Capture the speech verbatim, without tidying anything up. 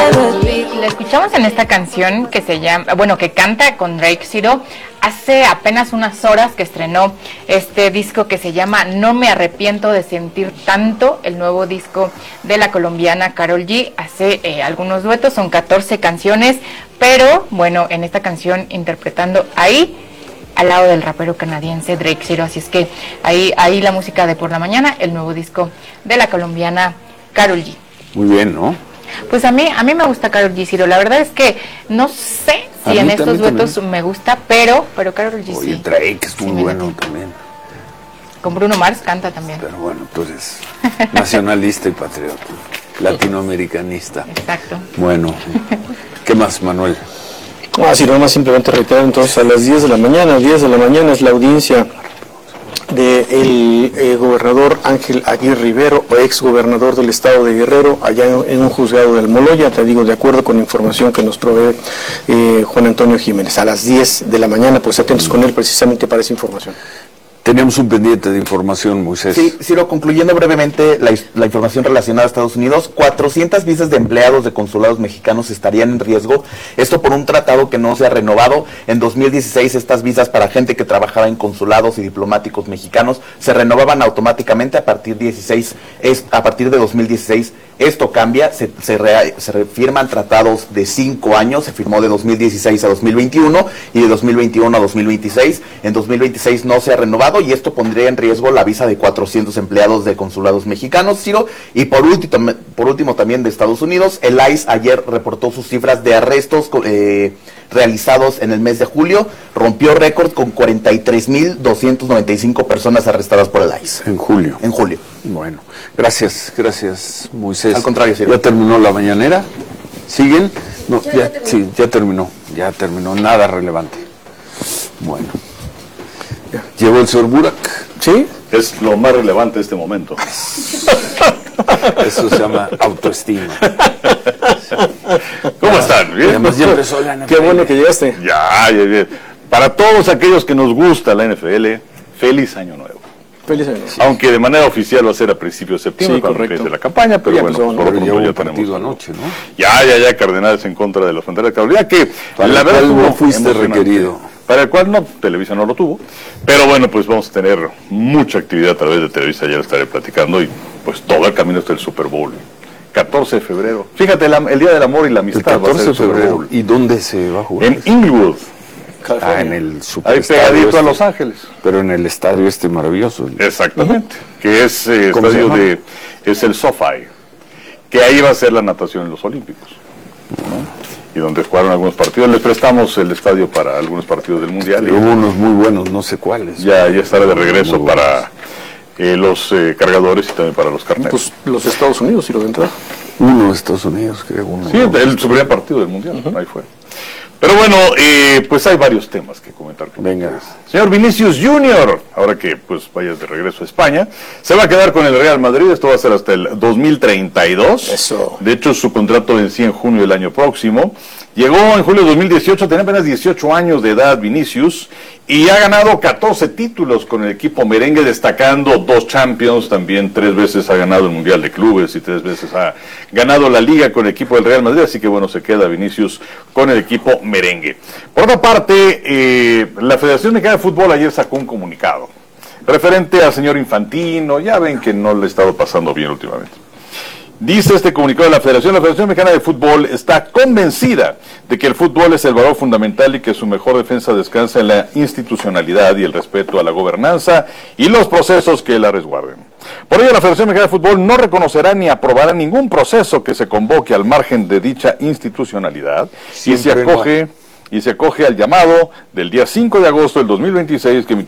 La escuchamos en esta canción que se llama, bueno, que canta con Drake Ciro. Hace apenas unas horas que estrenó este disco que se llama No me arrepiento de sentir tanto, el nuevo disco de la colombiana Karol G. Hace eh, algunos duetos, son catorce canciones, pero bueno, en esta canción interpretando ahí al lado del rapero canadiense Drake Ciro. Así es que ahí, ahí la música de Por la Mañana, el nuevo disco de la colombiana Karol G. Muy bien, ¿no? Pues a mí, a mí me gusta Karol G, Ciro. La verdad es que no sé si en estos duetos me gusta, pero, pero Karol G sí. Oye, Drake es muy sí bueno también. Con Bruno Mars canta también. Pero bueno, entonces, nacionalista y patriota, latinoamericanista. Exacto. Bueno, ¿qué más, Manuel? Ah, sí, nada más simplemente reiterar entonces a las diez de la mañana, diez de la mañana es la audiencia del eh, gobernador Ángel Aguirre Rivero, o ex gobernador del estado de Guerrero, allá en, en un juzgado del Moloya, te digo, de acuerdo con información que nos provee eh, Juan Antonio Jiménez, a las diez de la mañana, pues atentos con él precisamente para esa información. Teníamos un pendiente de información, Moisés. Sí, Ciro, concluyendo brevemente la, la información relacionada a Estados Unidos, cuatrocientas visas de empleados de consulados mexicanos estarían en riesgo, esto por un tratado que no se ha renovado. En dos mil dieciséis estas visas para gente que trabajaba en consulados y diplomáticos mexicanos se renovaban automáticamente a partir, dieciséis, es, a partir de dos mil dieciséis. Esto cambia, se, se, re, se firman tratados de cinco años, se firmó de dos mil dieciséis a dos mil veintiuno y de dos mil veintiuno a dos mil veintiséis. En dos mil veintiséis no se ha renovado y esto pondría en riesgo la visa de cuatrocientos empleados de consulados mexicanos, Ciro. Y por último, por último también de Estados Unidos, el I C E ayer reportó sus cifras de arrestos eh, realizados en el mes de julio, rompió récord con cuarenta y tres mil doscientas noventa y cinco personas arrestadas por el I C E. En julio. En julio. Bueno, gracias, gracias, Moisés. Al contrario, Ciro. ¿Ya terminó la mañanera? ¿Siguen? No, ya, ya terminó. Sí, ya terminó, ya terminó, nada relevante. Bueno. Ya. ¿Llegó el señor Burak? ¿Sí? Es lo más relevante de este momento. Eso se llama autoestima. ¿Cómo están? ¿Bien? Además, ya empezó la N F L. Qué bueno que llegaste. Ya, ya, ya. Para todos aquellos que nos gusta la N F L, feliz año nuevo. Feliz año. Sí. Aunque de manera oficial va a ser a principios de septiembre, Sí, cuando correcto. empiece la campaña, pero Ya bueno, empezó, por lo Pero ya pronto hubo ya un partido tenemos. anoche, ¿no? Ya, ya, ya, Cardenales en contra de los Fronteras de Carolina, que Para la el verdad cual no estuvo fuiste emocionante. requerido. Para el cual no, Televisa no lo tuvo. Pero bueno, pues vamos a tener mucha actividad a través de Televisa, ya lo estaré platicando, y pues todo el camino hasta el Super Bowl. catorce de febrero. Fíjate, la, el Día del Amor y la El Amistad va a catorce ser de el Super febrero. Bowl. ¿Y dónde se va a jugar? En Inglewood, Ah, en el ahí superestadio pegadito este, a Los Ángeles. pero en el estadio este maravilloso. Exactamente. Que es eh, ¿Cómo se estadio llama? de, es el SoFi. Que ahí va a ser la natación en los Olímpicos, ¿no? Y donde jugaron algunos partidos. Les prestamos el estadio para algunos partidos del Mundial. Hubo Y unos muy buenos, no sé cuáles. ya, ya estará de regreso Muy para eh, los eh, cargadores y también para los carneros. Pues los Estados Unidos, si lo de entrada. Uno de Estados Unidos, creo. Uno, Sí, el, el su primer partido del Mundial, uh-huh. Ahí fue. Pero bueno, eh, pues hay varios temas que comentar con Venga. ustedes. Señor Vinicius Junior, ahora que pues vayas de regreso a España, se va a quedar con el Real Madrid. Esto va a ser hasta el dos mil treinta y dos. Eso. De hecho, su contrato vencía en junio del año próximo. Llegó en julio de dos mil dieciocho, tenía apenas dieciocho años de edad Vinicius, y ha ganado catorce títulos con el equipo merengue, destacando dos Champions, también tres veces ha ganado el Mundial de Clubes y tres veces ha ganado la Liga con el equipo del Real Madrid, así que bueno, se queda Vinicius con el equipo merengue. Por otra parte, eh, la Federación Mexicana de Fútbol ayer sacó un comunicado referente al señor Infantino. Ya ven que no le ha estado pasando bien últimamente. Dice este comunicado de la Federación, la Federación Mexicana de Fútbol está convencida de que el fútbol es el valor fundamental y que su mejor defensa descansa en la institucionalidad y el respeto a la gobernanza y los procesos que la resguarden. Por ello, la Federación Mexicana de Fútbol no reconocerá ni aprobará ningún proceso que se convoque al margen de dicha institucionalidad y se acoge, y se acoge al llamado del día cinco de agosto del dos mil veintiséis que emitió